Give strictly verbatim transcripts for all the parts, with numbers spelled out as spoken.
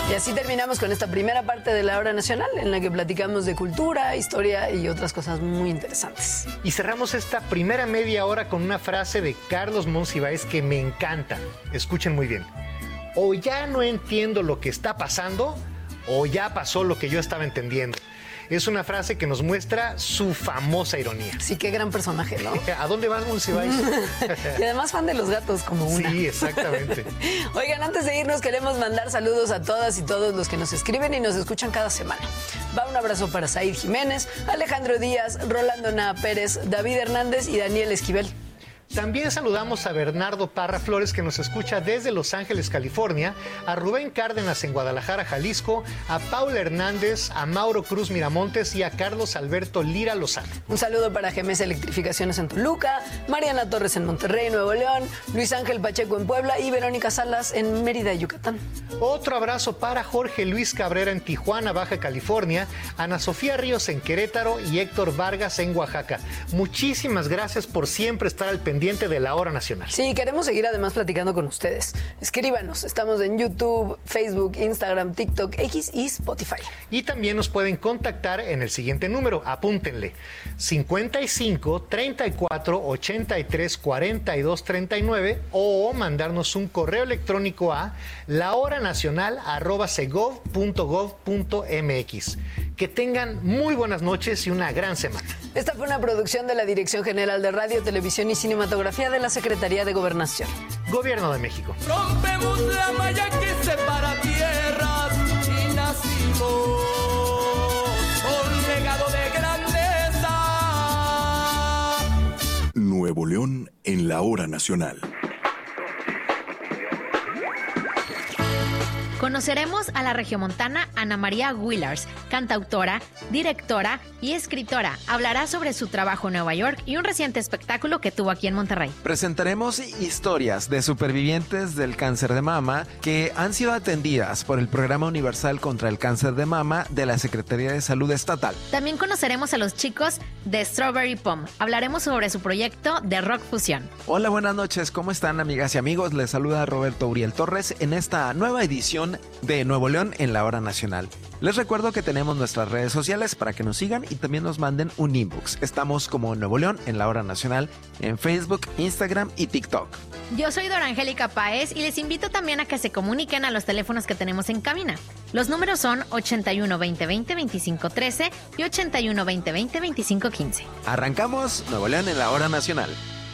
Y así terminamos con esta primera parte de la Hora Nacional, en la que platicamos de cultura, historia y otras cosas muy interesantes. Y cerramos esta primera media hora con una frase de Carlos Monsiváis que me encanta. Escuchen muy bien. O ya no entiendo lo que está pasando, o ya pasó lo que yo estaba entendiendo. Es una frase que nos muestra su famosa ironía. Sí, qué gran personaje, ¿no? ¿A dónde vas, Monsiváis? Y además fan de los gatos, como una. Sí, exactamente. Oigan, antes de irnos queremos mandar saludos a todas y todos los que nos escriben y nos escuchan cada semana. Va un abrazo para Said Jiménez, Alejandro Díaz, Rolando Naa Pérez, David Hernández y Daniel Esquivel. También saludamos a Bernardo Parra Flores, que nos escucha desde Los Ángeles, California, a Rubén Cárdenas en Guadalajara, Jalisco, a Paula Hernández, a Mauro Cruz Miramontes y a Carlos Alberto Lira Lozano. Un saludo para G M S Electrificaciones en Toluca, Mariana Torres en Monterrey, Nuevo León, Luis Ángel Pacheco en Puebla y Verónica Salas en Mérida, Yucatán. Otro abrazo para Jorge Luis Cabrera en Tijuana, Baja California, Ana Sofía Ríos en Querétaro y Héctor Vargas en Oaxaca. Muchísimas gracias por siempre estar al pendiente de la Hora Nacional. Sí, queremos seguir además platicando con ustedes. Escríbanos, estamos en YouTube, Facebook, Instagram, TikTok, X y Spotify. Y también nos pueden contactar en el siguiente número, apúntenle, cincuenta y cinco, treinta y cuatro, ochenta y tres, cuarenta y dos, treinta y nueve o mandarnos un correo electrónico a lahoranacional arroba segov punto gov punto mx. Que tengan muy buenas noches y una gran semana. Esta fue una producción de la Dirección General de Radio, Televisión y Cinematografía de la Secretaría de Gobernación. Gobierno de México. Rompemos la malla que separa tierras y nacimos con legado de grandeza. Nuevo León en la Hora Nacional. Conoceremos a la regiomontana Ana María Willars, cantautora, directora y escritora. Hablará sobre su trabajo en Nueva York y un reciente espectáculo que tuvo aquí en Monterrey. Presentaremos historias de supervivientes del cáncer de mama que han sido atendidas por el Programa Universal contra el Cáncer de Mama de la Secretaría de Salud Estatal. También conoceremos a los chicos de Strawberry Pom. Hablaremos sobre su proyecto de rock fusión. Hola, buenas noches. ¿Cómo están, amigas y amigos? Les saluda Roberto Uriel Torres en esta nueva edición de Nuevo León en la Hora Nacional. Les recuerdo que tenemos nuestras redes sociales para que nos sigan y también nos manden un inbox. Estamos como Nuevo León en la Hora Nacional en Facebook, Instagram y TikTok. Yo soy Dora Angélica Páez y les invito también a que se comuniquen a los teléfonos que tenemos en cabina. Los números son ochenta y uno, veinte, veinte, veinticinco, trece y ochenta y uno, veinte, veinte, veinticinco, quince. Arrancamos Nuevo León en la Hora Nacional.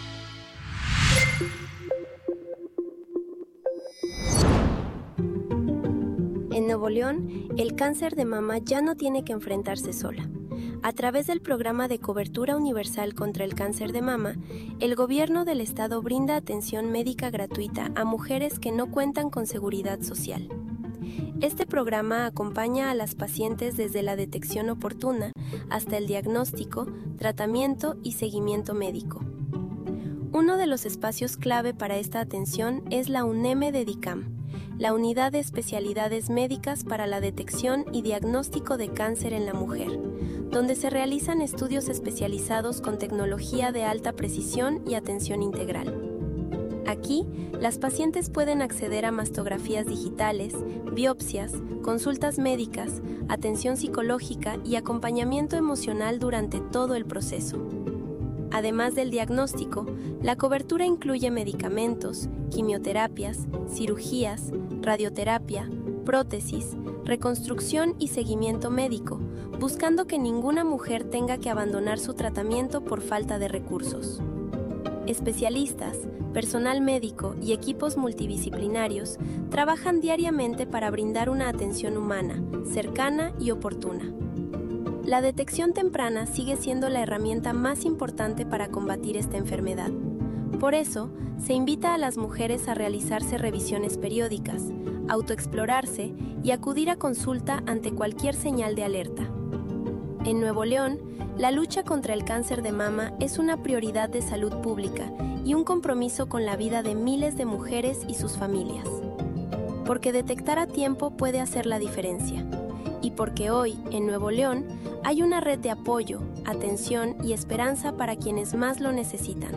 En Nuevo León, el cáncer de mama ya no tiene que enfrentarse sola. A través del Programa de Cobertura Universal contra el Cáncer de Mama, el gobierno del estado brinda atención médica gratuita a mujeres que no cuentan con seguridad social. Este programa acompaña a las pacientes desde la detección oportuna hasta el diagnóstico, tratamiento y seguimiento médico. Uno de los espacios clave para esta atención es la UNEME de DICAM, la Unidad de Especialidades Médicas para la Detección y Diagnóstico de Cáncer en la Mujer, donde se realizan estudios especializados con tecnología de alta precisión y atención integral. Aquí, las pacientes pueden acceder a mastografías digitales, biopsias, consultas médicas, atención psicológica y acompañamiento emocional durante todo el proceso. Además del diagnóstico, la cobertura incluye medicamentos, quimioterapias, cirugías, radioterapia, prótesis, reconstrucción y seguimiento médico, buscando que ninguna mujer tenga que abandonar su tratamiento por falta de recursos. Especialistas, personal médico y equipos multidisciplinarios trabajan diariamente para brindar una atención humana, cercana y oportuna. La detección temprana sigue siendo la herramienta más importante para combatir esta enfermedad. Por eso, se invita a las mujeres a realizarse revisiones periódicas, autoexplorarse y acudir a consulta ante cualquier señal de alerta. En Nuevo León, la lucha contra el cáncer de mama es una prioridad de salud pública y un compromiso con la vida de miles de mujeres y sus familias. Porque detectar a tiempo puede hacer la diferencia. Y porque hoy, en Nuevo León, hay una red de apoyo, atención y esperanza para quienes más lo necesitan.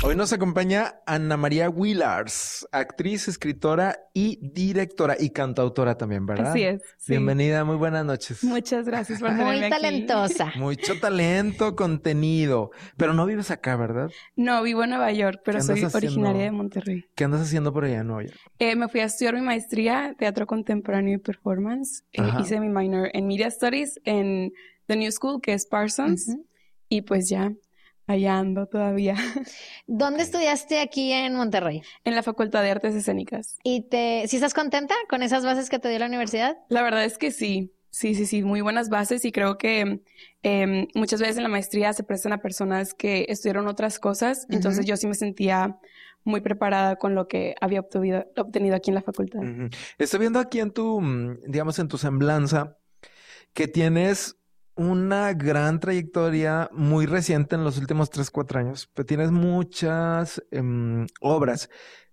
Hoy nos acompaña Ana María Willars, actriz, escritora y directora y cantautora también, ¿verdad? Así es. Sí. Bienvenida, muy buenas noches. Muchas gracias por Muy tenerme aquí. talentosa. Mucho talento, contenido. Pero no vives acá, ¿verdad? No, vivo en Nueva York, pero ¿Qué soy andas haciendo? originaria de Monterrey. ¿Qué andas haciendo por allá en Nueva York? Eh, me fui a estudiar mi maestría, Teatro Contemporáneo y Performance. Eh, Ajá. hice mi minor en Media Studies en The New School, que es Parsons. Ujú. Y pues ya, allá ando todavía. ¿Dónde estudiaste aquí en Monterrey? En la Facultad de Artes Escénicas. ¿Y te, si estás contenta con esas bases que te dio la universidad? La verdad es que sí. Sí, sí, sí, muy buenas bases y creo que eh, muchas veces en la maestría se prestan a personas que estudiaron otras cosas, Ujú. entonces yo sí me sentía muy preparada con lo que había obtenido, obtenido aquí en la facultad. Ujú. Estoy viendo aquí en tu, mm, digamos, en tu semblanza que tienes una gran trayectoria muy reciente en los últimos tres, cuatro años, pero tienes muchas em, obras,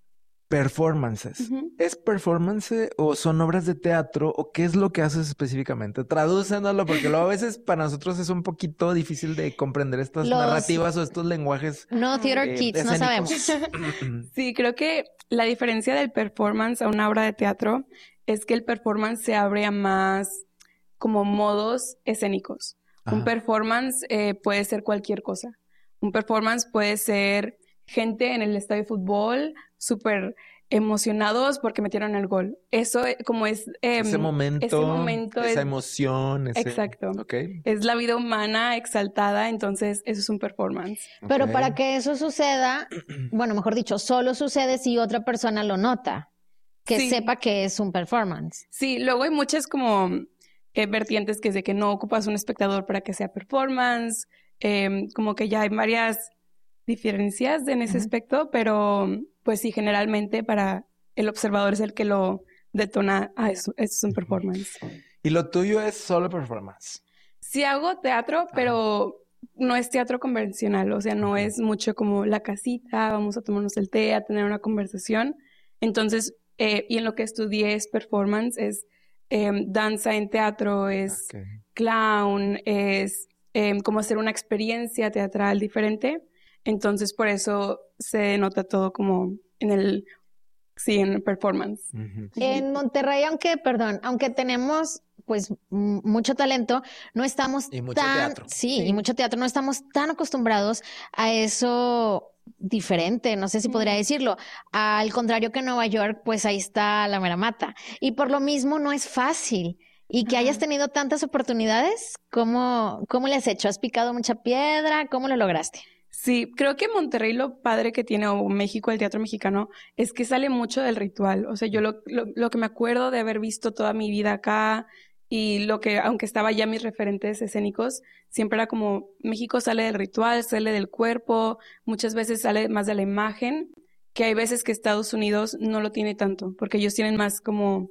performances. Ujú. ¿Es performance o son obras de teatro o qué es lo que haces específicamente? Tradúcenoslo porque luego a veces para nosotros es un poquito difícil de comprender estas Los- narrativas o estos lenguajes. No, Theater Eh, Kids, no escénicos. sabemos. Sí, creo que la diferencia del performance a una obra de teatro es que el performance se abre a más como modos escénicos. Un Ajá. performance eh, puede ser cualquier cosa. Un performance puede ser gente en el estadio de fútbol súper emocionados porque metieron el gol. Eso eh, como es... em, Ese momento, ese momento esa es- emoción, ese... Exacto. Ok. Es la vida humana exaltada, entonces eso es un performance. Pero ok. para que eso suceda, bueno, mejor dicho, solo sucede si otra persona lo nota, que Sí. sepa que es un performance. Sí, luego hay muchas como eh, vertientes que es de que no ocupas un espectador para que sea performance, em, como que ya hay varias diferencias en ese Ujú. aspecto, pero pues sí, generalmente para el observador es el que lo detona, ah, eso, eso es un performance. Y lo tuyo es solo performance. Sí hago teatro, pero no es teatro convencional, o sea, no es mucho como la casita, vamos a tomarnos el té, a tener una conversación. Entonces, eh, y en lo que estudié es performance, es em, danza en teatro, es Ok. clown, es em, como hacer una experiencia teatral diferente. Entonces, por eso se nota todo como en el, sí, en el performance. Ujú. En Monterrey, aunque, perdón, aunque tenemos pues m- mucho talento, no estamos Y mucho tan, teatro. sí, Sí. y mucho teatro, no estamos tan acostumbrados a eso diferente, no sé si podría decirlo. Al contrario que en Nueva York, pues ahí está la mera mata. Y por lo mismo no es fácil. Y que Ajá. hayas tenido tantas oportunidades, ¿cómo, cómo le has hecho? ¿Has picado mucha piedra? ¿Cómo lo lograste? Sí, creo que Monterrey lo padre que tiene, o México, el teatro mexicano, es que sale mucho del ritual. O sea, yo lo, lo, lo que me acuerdo de haber visto toda mi vida acá y lo que, aunque estaba ya mis referentes escénicos, siempre era como, México sale del ritual, sale del cuerpo, muchas veces sale más de la imagen, que hay veces que Estados Unidos no lo tiene tanto, porque ellos tienen más como,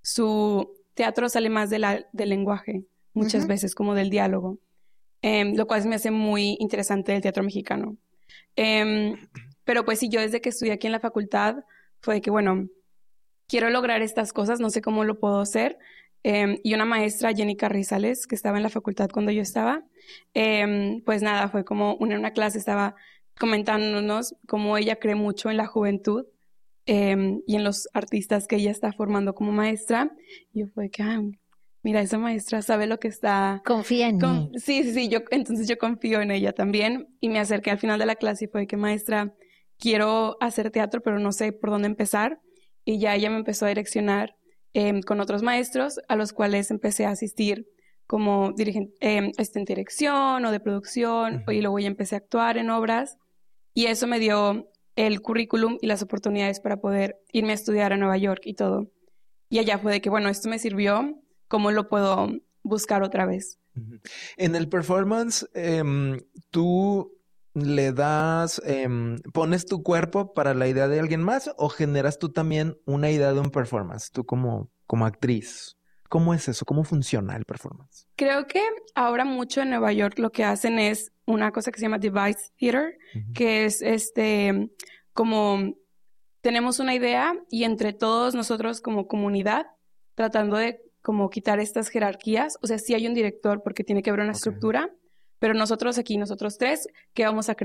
su teatro sale más de la, del lenguaje, muchas Ujú. veces como del diálogo. Em, lo cual me hace muy interesante el teatro mexicano. Em, pero pues sí, yo desde que estudié aquí en la facultad fue de que, bueno, quiero lograr estas cosas, no sé cómo lo puedo hacer. Em, y una maestra, Jenny Carrizales, que estaba en la facultad cuando yo estaba, em, pues nada, fue como una, una clase estaba comentándonos cómo ella cree mucho en la juventud em, y en los artistas que ella está formando como maestra. Y yo fue que, ah, mira, esa maestra sabe lo que está... Confía en Con- mí. sí, sí, sí, yo, entonces yo confío en ella también y me acerqué al final de la clase y fue que maestra, quiero hacer teatro, pero no sé por dónde empezar. Y ya ella me empezó a direccionar em, con otros maestros a los cuales empecé a asistir como dirigente, eh, asistente de dirección o de producción, Ujú. y luego ya empecé a actuar en obras y eso me dio el currículum y las oportunidades para poder irme a estudiar a Nueva York y todo. Y allá fue de que, bueno, esto me sirvió, ¿cómo lo puedo buscar otra vez? Ujú. En el performance, em, tú le das, em, pones tu cuerpo para la idea de alguien más o generas tú también una idea de un performance, tú como, como actriz. ¿Cómo es eso? ¿Cómo funciona el performance? Creo que ahora mucho en Nueva York lo que hacen es una cosa que se llama Device Theater, Ujú. que es este, como tenemos una idea y entre todos nosotros como comunidad, tratando de como quitar estas jerarquías, o sea, sí hay un director porque tiene que haber una Ok. estructura, pero nosotros aquí, nosotros tres, ¿qué vamos a crear?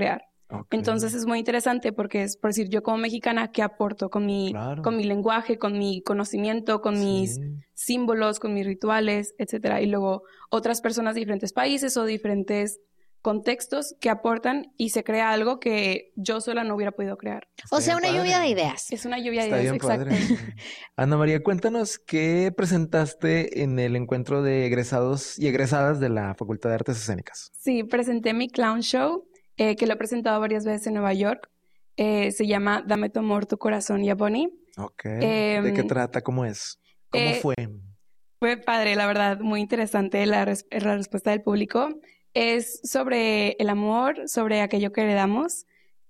Okay. Entonces es muy interesante porque es, por decir, yo como mexicana, ¿qué aporto con mi, Claro. con mi lenguaje, con mi conocimiento, con Sí. mis símbolos, con mis rituales, etcétera? Y luego otras personas de diferentes países o diferentes contextos que aportan y se crea algo que yo sola no hubiera podido crear. O Está sea, bien una lluvia padre. de ideas. Es una lluvia de Está ideas, bien exacto. padre. Ana María, cuéntanos qué presentaste en el encuentro de egresados y egresadas de la Facultad de Artes Escénicas. Sí, presenté mi clown show, eh, que lo he presentado varias veces en Nueva York. Eh, se llama Dame tu amor, tu corazón y a Bonnie. Ok. Em, ¿De qué trata? ¿Cómo es? ¿Cómo eh, fue? Fue padre, la verdad, muy interesante la, res- la respuesta del público. Es sobre el amor, sobre aquello que heredamos.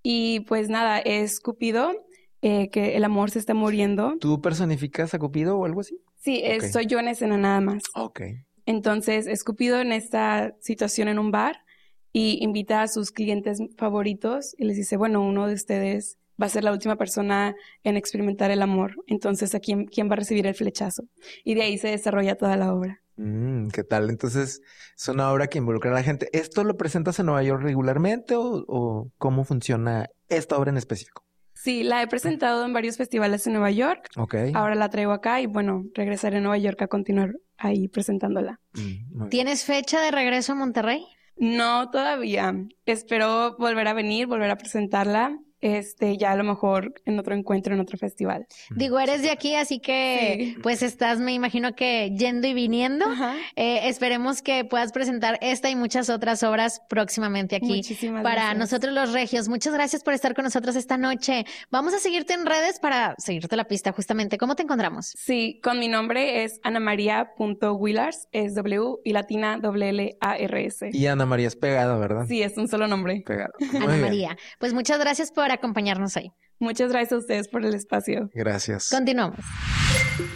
Y pues nada, es Cupido, eh, que el amor se está muriendo. ¿Tú personificas a Cupido o algo así? Sí, es- Ok. soy yo en escena nada más. Ok. Entonces, es Cupido en esta situación en un bar y invita a sus clientes favoritos y les dice, bueno, uno de ustedes va a ser la última persona en experimentar el amor. Entonces, ¿a quién, quién va a recibir el flechazo? Y de ahí se desarrolla toda la obra. Mm, ¿qué tal? Entonces, es una obra que involucra a la gente. ¿Esto lo presentas en Nueva York regularmente o, o cómo funciona esta obra en específico? Sí, la he presentado en varios festivales en Nueva York. Ok. Ahora la traigo acá y bueno, regresaré a Nueva York a continuar ahí presentándola. Mm, muy bien. ¿Tienes fecha de regreso a Monterrey? No todavía. Espero volver a venir, volver a presentarla. Este, ya a lo mejor en otro encuentro, en otro festival. Digo, eres de aquí, así que Sí. pues estás, me imagino que yendo y viniendo. Ajá. Eh, esperemos que puedas presentar esta y muchas otras obras próximamente aquí Muchísimas para gracias. nosotros los regios. Muchas gracias por estar con nosotros esta noche. Vamos a seguirte en redes para seguirte la pista justamente. ¿Cómo te encontramos? Sí, con mi nombre es anamaria.willars, es W y latina W L A R S. Y Ana María es pegada, ¿verdad? Sí, es un solo nombre. Pegada. Muy Ana bien. María. Pues muchas gracias por acompañarnos hoy. Muchas gracias a ustedes por el espacio. Gracias. Continuamos.